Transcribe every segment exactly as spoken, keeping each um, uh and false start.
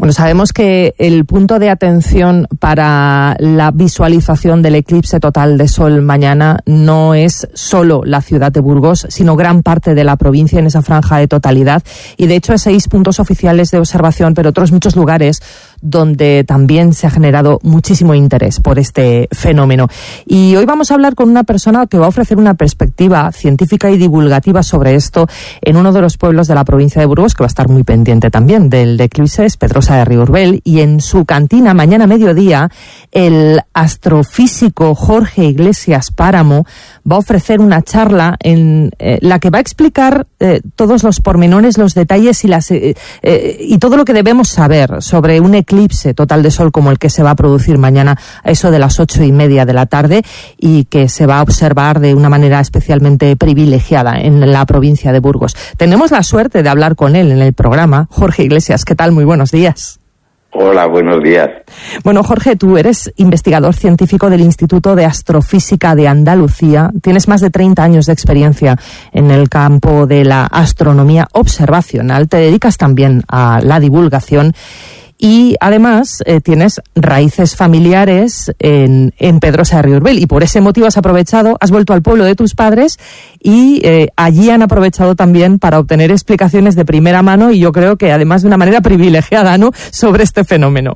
Bueno, sabemos que el punto de atención para la visualización del eclipse total de sol mañana no es solo la ciudad de Burgos, sino gran parte de la provincia en esa franja de totalidad. Y de hecho hay seis puntos oficiales de observación, pero otros muchos lugares donde también se ha generado muchísimo interés por este fenómeno. Y hoy vamos a hablar con una persona que va a ofrecer una perspectiva científica y divulgativa sobre esto en uno de los pueblos de la provincia de Burgos, que va a estar muy pendiente también del eclipse, es Pedrosa de Riurbel, y en su cantina mañana a mediodía el astrofísico Jorge Iglesias Páramo va a ofrecer una charla en eh, la que va a explicar eh, todos los pormenores, los detalles y las eh, eh, y todo lo que debemos saber sobre un eclipse total de sol como el que se va a producir mañana a eso de las ocho y media de la tarde y que se va a observar de una manera especialmente privilegiada en la provincia de Burgos. Tenemos la suerte de hablar con él en el programa. Jorge Iglesias, ¿qué tal? Muy buenos días. Hola, buenos días. Bueno, Jorge, tú eres investigador científico del Instituto de Astrofísica de Andalucía. Tienes más de treinta años de experiencia en el campo de la astronomía observacional. Te dedicas también a la divulgación. Y además eh, tienes raíces familiares en, en Pedrosa de Riurbel y por ese motivo has aprovechado, has vuelto al pueblo de tus padres y eh, allí han aprovechado también para obtener explicaciones de primera mano y yo creo que además de una manera privilegiada, ¿no?, sobre este fenómeno.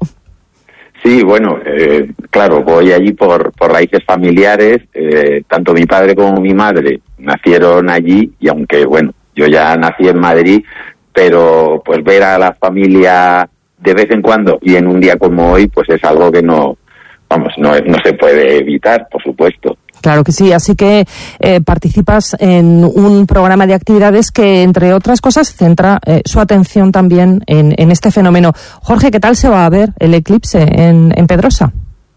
Sí, bueno, eh, claro, voy allí por, por raíces familiares, eh, tanto mi padre como mi madre nacieron allí y aunque, bueno, yo ya nací en Madrid, pero pues ver a la familia de vez en cuando y en un día como hoy, pues es algo que no, vamos, no, no se puede evitar, por supuesto. Claro que sí, así que eh, participas en un programa de actividades que, entre otras cosas, centra eh, su atención también en, en este fenómeno. Jorge, ¿qué tal se va a ver el eclipse en, en Pedrosa?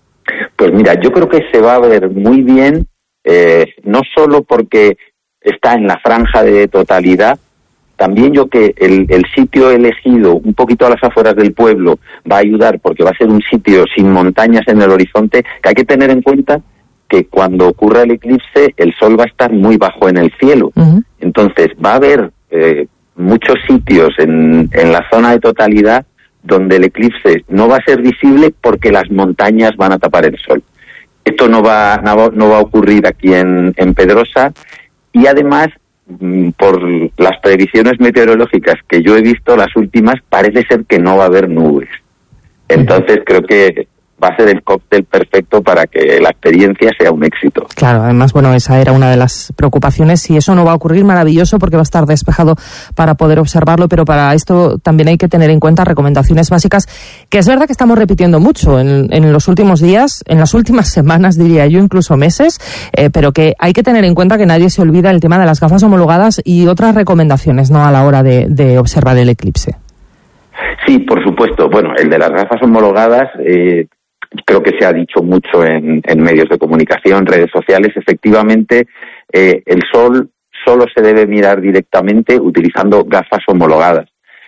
Pues mira, yo creo que se va a ver muy bien, eh, no solo porque está en la franja de totalidad. También yo que el, el sitio elegido, un poquito a las afueras del pueblo, va a ayudar porque va a ser un sitio sin montañas en el horizonte, que hay que tener en cuenta que cuando ocurra el eclipse el sol va a estar muy bajo en el cielo. Uh-huh. Entonces va a haber eh, muchos sitios en, en la zona de totalidad donde el eclipse no va a ser visible porque las montañas van a tapar el sol. Esto no va, no, no va a ocurrir aquí en, en Pedrosa y además, por las previsiones meteorológicas que yo he visto, las últimas, parece ser que no va a haber nubes. Entonces creo que va a ser el cóctel perfecto para que la experiencia sea un éxito. Claro, además, bueno, esa era una de las preocupaciones. Si eso no va a ocurrir, maravilloso, porque va a estar despejado para poder observarlo, pero para esto también hay que tener en cuenta recomendaciones básicas, que es verdad que estamos repitiendo mucho en, en los últimos días, en las últimas semanas, diría yo, incluso meses, eh, pero que hay que tener en cuenta que nadie se olvida el tema de las gafas homologadas y otras recomendaciones, ¿no?, a la hora de, de observar el eclipse. Sí, por supuesto. Bueno, el de las gafas homologadas, eh, creo que se ha dicho mucho en, en medios de comunicación, redes sociales. Efectivamente, eh, el sol solo se debe mirar directamente utilizando gafas homologadas.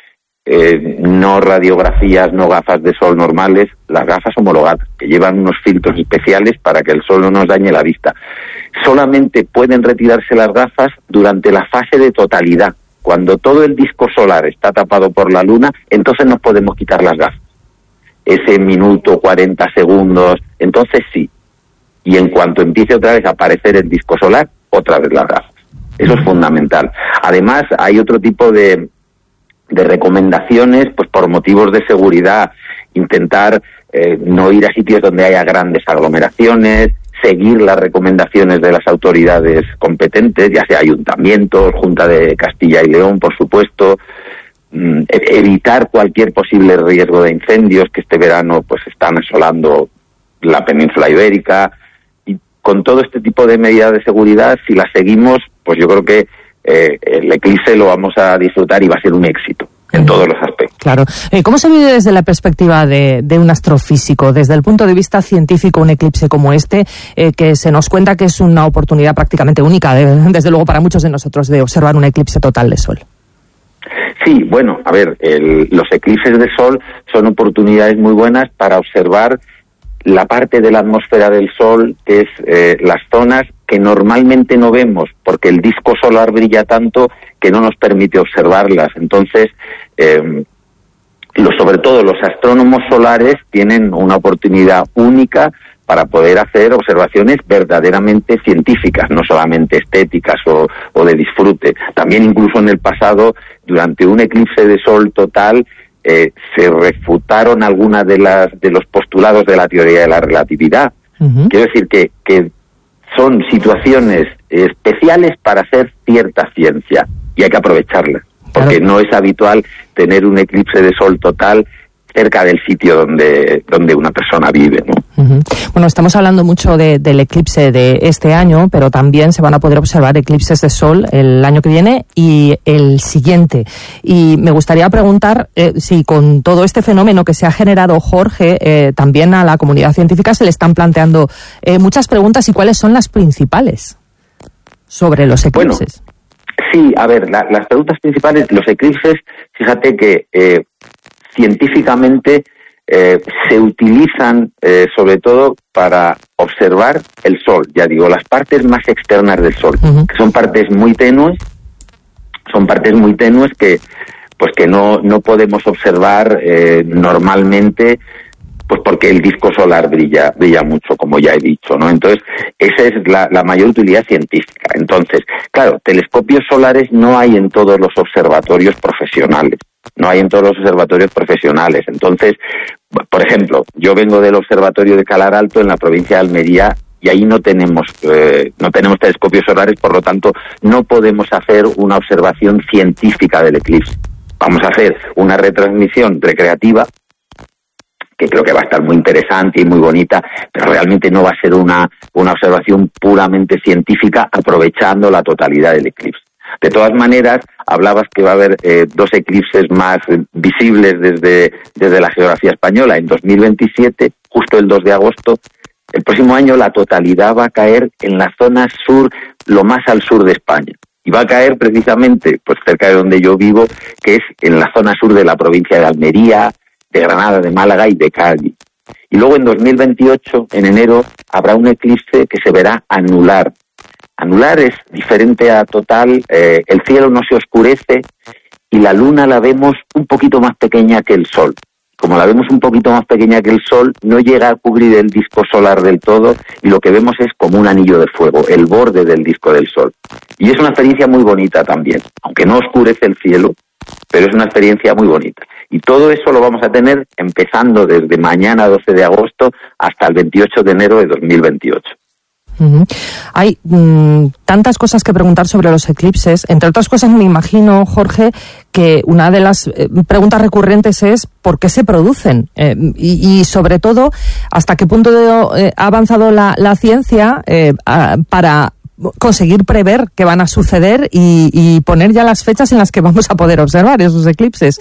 Eh, no radiografías, no gafas de sol normales, las gafas homologadas, que llevan unos filtros especiales para que el sol no nos dañe la vista. Solamente pueden retirarse las gafas durante la fase de totalidad. Cuando todo el disco solar está tapado por la luna, entonces nos podemos quitar las gafas. Ese minuto, cuarenta segundos, entonces sí. Y en cuanto empiece otra vez a aparecer el disco solar, otra vez las gafas. Eso es fundamental. Además, hay otro tipo de, de recomendaciones, pues por motivos de seguridad, intentar eh, no ir a sitios donde haya grandes aglomeraciones, seguir las recomendaciones de las autoridades competentes, ya sea ayuntamientos, Junta de Castilla y León, por supuesto, evitar cualquier posible riesgo de incendios que este verano pues están asolando la península ibérica, y con todo este tipo de medidas de seguridad, si las seguimos, pues yo creo que eh, el eclipse lo vamos a disfrutar y va a ser un éxito en todos los aspectos. Claro. Eh, ¿Cómo se vive desde la perspectiva de, de un astrofísico, desde el punto de vista científico, un eclipse como este, eh, que se nos cuenta que es una oportunidad prácticamente única, de, desde luego para muchos de nosotros, de observar un eclipse total de sol? Sí, bueno, a ver, el, los eclipses de sol son oportunidades muy buenas para observar la parte de la atmósfera del sol, que es eh, las zonas que normalmente no vemos, porque el disco solar brilla tanto que no nos permite observarlas. Entonces, eh, los sobre todo los astrónomos solares tienen una oportunidad única para poder hacer observaciones verdaderamente científicas, no solamente estéticas o, o de disfrute. También incluso en el pasado, durante un eclipse de sol total, eh, se refutaron algunas de las de los postulados de la teoría de la relatividad. Uh-huh. Quiero decir que, que son situaciones especiales para hacer cierta ciencia y hay que aprovecharlas, porque claro, no es habitual tener un eclipse de sol total cerca del sitio donde donde una persona vive, ¿no? Uh-huh. Bueno, estamos hablando mucho de, del eclipse de este año, pero también se van a poder observar eclipses de sol el año que viene y el siguiente. Y me gustaría preguntar eh, si con todo este fenómeno que se ha generado, Jorge, eh, también a la comunidad científica se le están planteando eh, muchas preguntas, y cuáles son las principales sobre los eclipses. Bueno, sí, a ver, la, las preguntas principales, los eclipses, fíjate que eh, científicamente eh, se utilizan eh, sobre todo para observar el Sol, ya digo, las partes más externas del Sol, uh-huh, que son partes muy tenues, son partes muy tenues que pues que no, no podemos observar eh, normalmente, pues porque el disco solar brilla brilla mucho, como ya he dicho, ¿no? Entonces, esa es la, la mayor utilidad científica. Entonces, claro, telescopios solares no hay en todos los observatorios profesionales. No hay en todos los observatorios profesionales. Entonces, por ejemplo, yo vengo del observatorio de Calar Alto en la provincia de Almería y ahí no tenemos eh, no tenemos telescopios solares, por lo tanto no podemos hacer una observación científica del eclipse. Vamos a hacer una retransmisión recreativa que creo que va a estar muy interesante y muy bonita, pero realmente no va a ser una una observación puramente científica aprovechando la totalidad del eclipse. De todas maneras, hablabas que va a haber eh, dos eclipses más eh, visibles desde, desde la geografía española. En dos mil veintisiete, justo el dos de agosto, el próximo año la totalidad va a caer en la zona sur, lo más al sur de España. Y va a caer precisamente pues cerca de donde yo vivo, que es en la zona sur de la provincia de Almería, de Granada, de Málaga y de Cádiz. Y luego en dos mil veintiocho, en enero, habrá un eclipse que se verá anular. Anular es diferente a total, eh, el cielo no se oscurece y la luna la vemos un poquito más pequeña que el sol. Como la vemos un poquito más pequeña que el sol, no llega a cubrir el disco solar del todo y lo que vemos es como un anillo de fuego, el borde del disco del sol. Y es una experiencia muy bonita también, aunque no oscurece el cielo, pero es una experiencia muy bonita. Y todo eso lo vamos a tener empezando desde mañana doce de agosto hasta el veintiocho de enero de dos mil veintiocho. Uh-huh. Hay mmm, tantas cosas que preguntar sobre los eclipses. Entre otras cosas, me imagino, Jorge, que una de las eh, preguntas recurrentes es ¿por qué se producen? Eh, y, y sobre todo, ¿hasta qué punto de, eh, ha avanzado la, la ciencia eh, a, para conseguir prever qué van a suceder y, y poner ya las fechas en las que vamos a poder observar esos eclipses?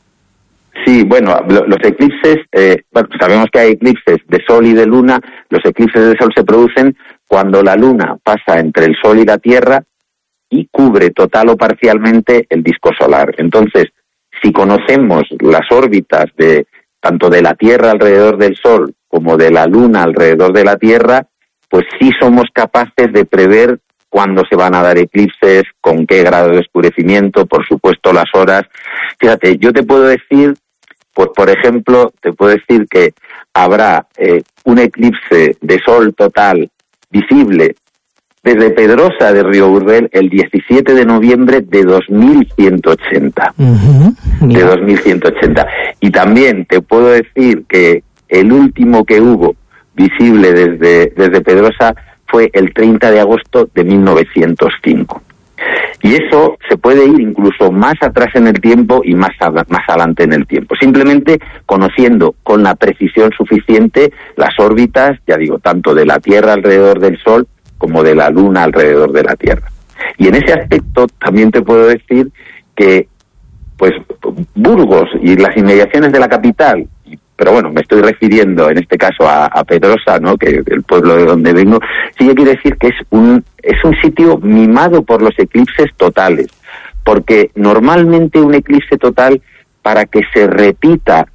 Sí, bueno, lo, los eclipses, eh, bueno, sabemos que hay eclipses de sol y de luna. Los eclipses de sol se producen cuando la luna pasa entre el sol y la tierra y cubre total o parcialmente el disco solar. Entonces, si conocemos las órbitas de tanto de la Tierra alrededor del sol como de la luna alrededor de la Tierra, pues sí somos capaces de prever cuándo se van a dar eclipses, con qué grado de oscurecimiento, por supuesto las horas. Fíjate, yo te puedo decir, pues por ejemplo, te puedo decir que habrá eh, un eclipse de sol total visible desde Pedrosa de Río Gurgel el diecisiete de noviembre de dos mil ciento ochenta. Uh-huh. De dos mil ciento ochenta. Y también te puedo decir que el último que hubo visible desde, desde Pedrosa fue el treinta de agosto de mil novecientos cinco. Y eso se puede ir incluso más atrás en el tiempo y más, a, más adelante en el tiempo, simplemente conociendo con la precisión suficiente las órbitas, ya digo, tanto de la Tierra alrededor del Sol como de la Luna alrededor de la Tierra. Y en ese aspecto también te puedo decir que pues Burgos y las inmediaciones de la capital, pero bueno, me estoy refiriendo en este caso a, a Pedrosa, ¿no?, que es el pueblo de donde vengo, sí que quiere decir que es un es un sitio mimado por los eclipses totales, porque normalmente un eclipse total, para que se repita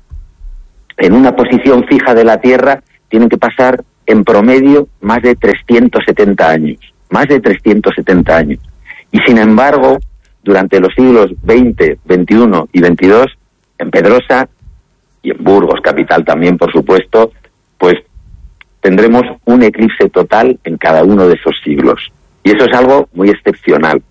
en una posición fija de la Tierra, tienen que pasar en promedio más de trescientos setenta años, más de trescientos setenta años. Y sin embargo, durante los siglos veinte, veintiuno y veintidós, en Pedrosa y en Burgos, capital también, por supuesto, pues tendremos un eclipse total en cada uno de esos siglos. Y eso es algo muy excepcional.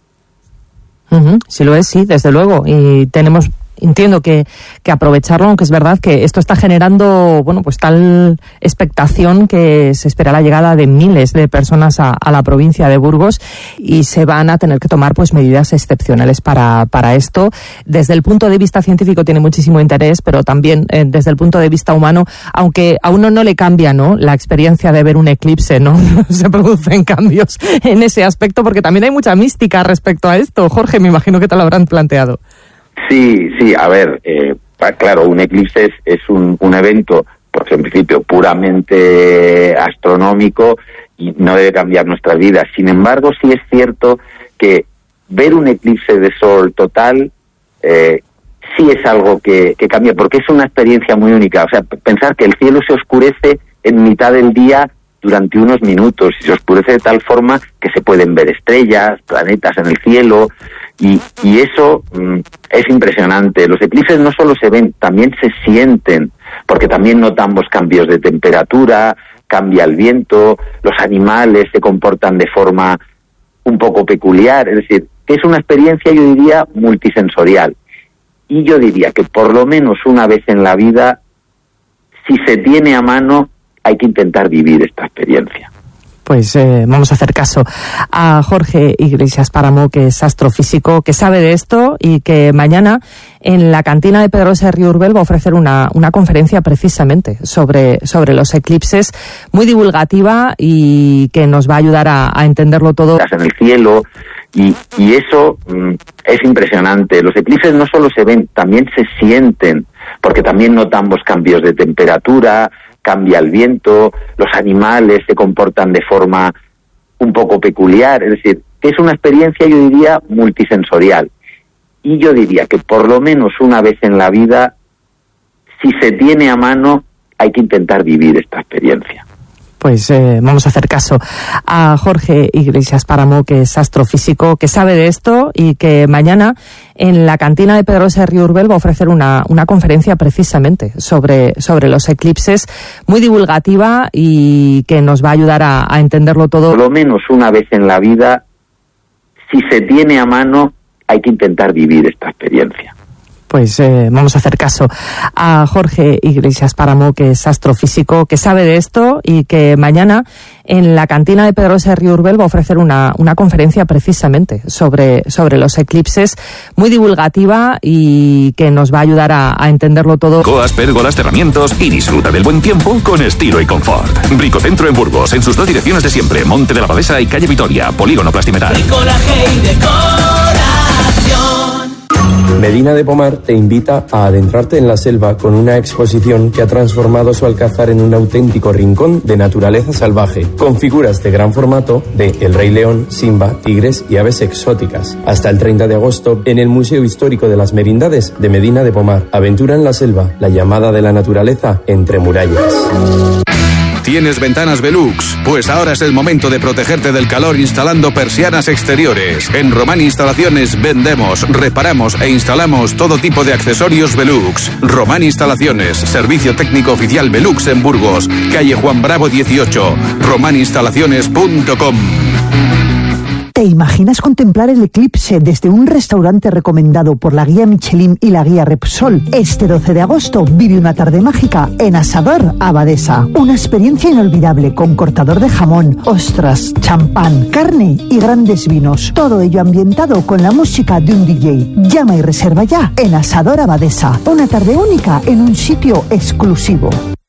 Uh-huh. Sí lo es, sí, desde luego. Y tenemos, entiendo que, que aprovecharlo, aunque es verdad que esto está generando, bueno, pues tal expectación que se espera la llegada de miles de personas a, a la provincia de Burgos y se van a tener que tomar pues medidas excepcionales para, para esto. Desde el punto de vista científico tiene muchísimo interés, pero también eh, desde el punto de vista humano, aunque a uno no le cambia, ¿no?, la experiencia de ver un eclipse, ¿no? Se producen cambios en ese aspecto, porque también hay mucha mística respecto a esto. Jorge, me imagino que te lo habrán planteado. Sí, sí, a ver, eh, claro, un eclipse es, es un, un evento, pues en principio puramente astronómico y no debe cambiar nuestras vidas. Sin embargo, sí es cierto que ver un eclipse de sol total eh, sí es algo que, que cambia, porque es una experiencia muy única. O sea, pensar que el cielo se oscurece en mitad del día durante unos minutos y se oscurece de tal forma que se pueden ver estrellas, planetas en el cielo. Y, y eso mm, es impresionante. Los eclipses no solo se ven, también se sienten, porque también notamos cambios de temperatura, cambia el viento, los animales se comportan de forma un poco peculiar. Es decir, que es una experiencia, yo diría, multisensorial. Y yo diría que por lo menos una vez en la vida, si se tiene a mano, hay que intentar vivir esta experiencia. Pues eh, vamos a hacer caso a Jorge Iglesias Páramo, que es astrofísico, que sabe de esto y que mañana en la cantina de Pedrosa de Riurbel va a ofrecer una, una conferencia precisamente sobre, sobre los eclipses, muy divulgativa y que nos va a ayudar a, a entenderlo todo. En el cielo y, y eso mm, es impresionante. Los eclipses no solo se ven, también se sienten, porque también notamos cambios de temperatura, cambia el viento, los animales se comportan de forma un poco peculiar. Es decir, que es una experiencia, yo diría, multisensorial. Y yo diría que por lo menos una vez en la vida, si se tiene a mano, hay que intentar vivir esta experiencia. Pues eh, vamos a hacer caso a Jorge Iglesias Páramo, que es astrofísico, que sabe de esto y que mañana en la cantina de Pedrosa de Riurbel va a ofrecer una, una conferencia precisamente sobre, sobre los eclipses, muy divulgativa y que nos va a ayudar a, a entenderlo todo. Por lo menos una vez en la vida, si se tiene a mano, hay que intentar vivir esta experiencia. Pues eh, vamos a hacer caso a Jorge Iglesias Páramo, que es astrofísico, que sabe de esto y que mañana en la cantina de Pedrosa de Riurbel va a ofrecer una, una conferencia precisamente sobre, sobre los eclipses, muy divulgativa y que nos va a ayudar a, a entenderlo todo. Coas, pérgolas, cerramientos y disfruta del buen tiempo con estilo y confort. Bricocentro en Burgos, en sus dos direcciones de siempre, Monte de la Abadesa y Calle Vitoria, Polígono Plastimetal. Bricolaje y decoración. Medina de Pomar te invita a adentrarte en la selva con una exposición que ha transformado su alcázar en un auténtico rincón de naturaleza salvaje, con figuras de gran formato de El Rey León, Simba, tigres y aves exóticas. Hasta el treinta de agosto en el Museo Histórico de las Merindades de Medina de Pomar. Aventura en la selva, la llamada de la naturaleza entre murallas. ¿Tienes ventanas Velux? Pues ahora es el momento de protegerte del calor instalando persianas exteriores. En Román Instalaciones vendemos, reparamos e instalamos todo tipo de accesorios Velux. Román Instalaciones, servicio técnico oficial Velux en Burgos, calle Juan Bravo dieciocho, román instalaciones punto com. ¿Te imaginas contemplar el eclipse desde un restaurante recomendado por la guía Michelin y la guía Repsol? Este doce de agosto vive una tarde mágica en Asador Abadesa. Una experiencia inolvidable con cortador de jamón, ostras, champán, carne y grandes vinos. Todo ello ambientado con la música de un D J. Llama y reserva ya en Asador Abadesa. Una tarde única en un sitio exclusivo.